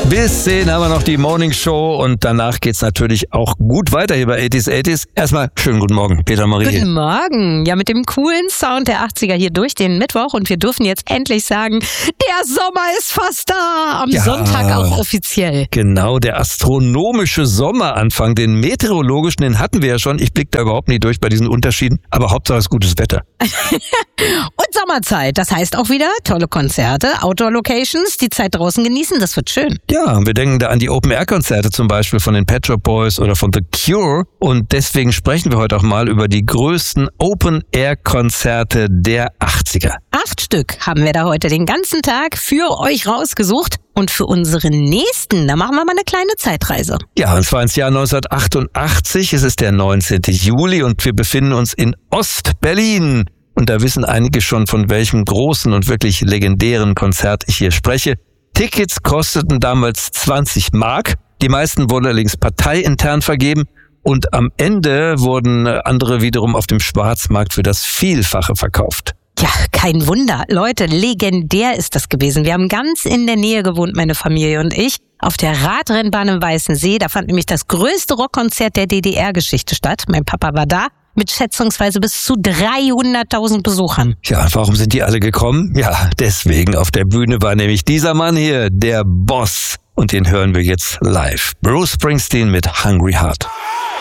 Bis 10 haben wir noch die Morning Show und danach geht's natürlich auch gut weiter hier bei 80s. Erstmal schönen guten Morgen, Peter Marie. Guten Morgen. Ja, mit dem coolen Sound der 80er hier durch den Mittwoch und wir dürfen jetzt endlich sagen, der Sommer ist fast da. Am Sonntag auch offiziell. Genau, der astronomische Sommeranfang, den meteorologischen, den hatten wir ja schon. Ich blicke da überhaupt nicht durch bei diesen Unterschieden, aber Hauptsache ist gutes Wetter. Und Sommerzeit, das heißt auch wieder tolle Konzerte, Outdoor-Locations, die Zeit draußen genießen, das wird schön. Ja, wir denken da an die Open-Air-Konzerte zum Beispiel von den Pet Shop Boys oder von The Cure und deswegen sprechen wir heute auch mal über die größten Open-Air-Konzerte der 80er. 8 Stück haben wir da heute den ganzen Tag für euch rausgesucht. Und für unseren nächsten, da machen wir mal eine kleine Zeitreise. Ja, und zwar ins Jahr 1988. Es ist der 19. Juli und wir befinden uns in Ost-Berlin. Und da wissen einige schon, von welchem großen und wirklich legendären Konzert ich hier spreche. Tickets kosteten damals 20 Mark. Die meisten wurden allerdings parteiintern vergeben. Und am Ende wurden andere wiederum auf dem Schwarzmarkt für das Vielfache verkauft. Ja, kein Wunder. Leute, legendär ist das gewesen. Wir haben ganz in der Nähe gewohnt, meine Familie und ich, auf der Radrennbahn im Weißen See. Da fand nämlich das größte Rockkonzert der DDR-Geschichte statt. Mein Papa war da mit schätzungsweise bis zu 300.000 Besuchern. Ja, und warum sind die alle gekommen? Ja, deswegen. Auf der Bühne war nämlich dieser Mann hier, der Boss. Und den hören wir jetzt live. Bruce Springsteen mit Hungry Heart.